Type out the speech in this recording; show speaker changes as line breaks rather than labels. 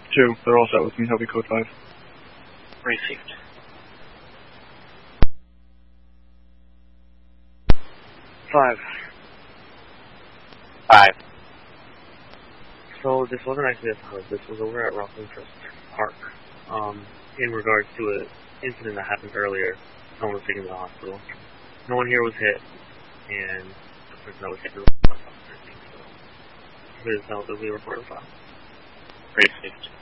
2, they're all set with me. Heavy code 5.
Received.
5.
5.
So this wasn't actually a hub. This was over at Rockland Trust Park. In regards to an incident that happened earlier, someone was taken to the hospital. No one here was hit, and the person that was hit was not so it is now that we report a file.
Received.